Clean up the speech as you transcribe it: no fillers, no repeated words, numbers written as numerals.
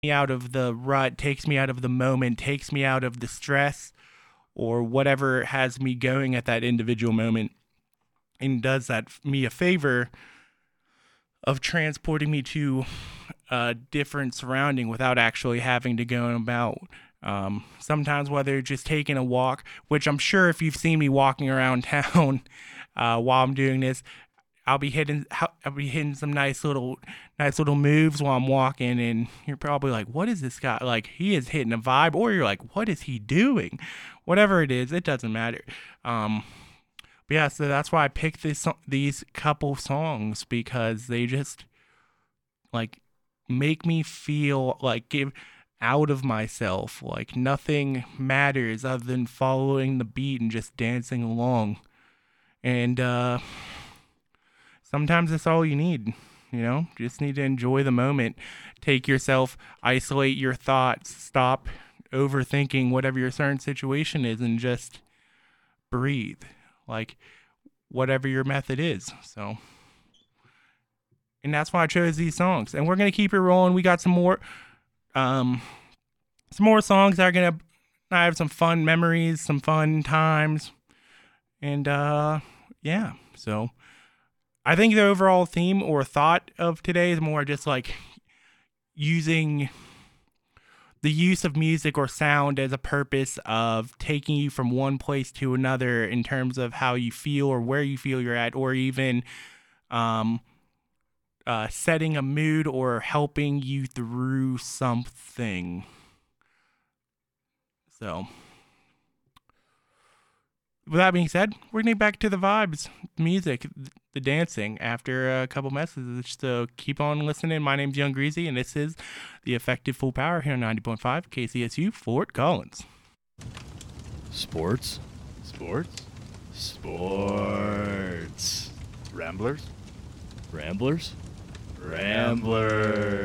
me out of the rut, takes me out of the moment, takes me out of the stress or whatever has me going at that individual moment, and does that me a favor of transporting me to a different surrounding without actually having to go about. Sometimes whether just taking a walk, which I'm sure if you've seen me walking around town while I'm doing this, I'll be hitting some nice little moves while I'm walking, and you're probably like, "What is this guy like? He is hitting a vibe," or you're like, "What is he doing?" Whatever it is, it doesn't matter. Um, but yeah, so that's why I picked these couple songs because they just like make me feel like give out of myself. Like nothing matters other than following the beat and just dancing along. And sometimes that's all you need. Just need to enjoy the moment. Take yourself, isolate your thoughts, stop overthinking whatever your certain situation is, and just breathe. Like whatever your method is. So, and that's why I chose these songs. And we're gonna keep it rolling. We got um, some more songs that are gonna I have some fun memories, some fun times, and yeah. So I think the overall theme or thought of today is more just like using the use of music or sound as a purpose of taking you from one place to another in terms of how you feel or where you feel you're at, or even um, setting a mood or helping you through something. So, with that being said, we're gonna get back to the vibes, music, the dancing after a couple messages. So keep on listening. My name's Young Greasy, and this is the Effective Full Power here on 90.5 KCSU Fort Collins. Sports. Sports? Sports. Ramblers? Ramblers. Ramblers.